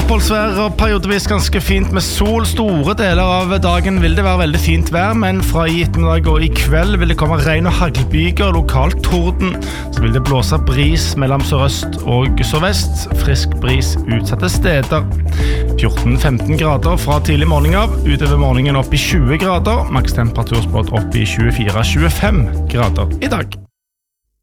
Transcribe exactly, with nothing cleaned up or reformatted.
oppholdsvær og periodevis ganske fint med sol. Store deler av dagen vil det være veldig fint vær, men fra i ettermiddag og i kveld vil det komme regn og haglbyger, lokalt torden. Så vil det blåse bris mellom sørøst og sørvest, frisk bris utsatte steder. fjorten til femten grader fra tidlig morgen av, utover morgenen opp i tjue grader, maks temperaturspådd opp i tjuefire til tjuefem grader i dag.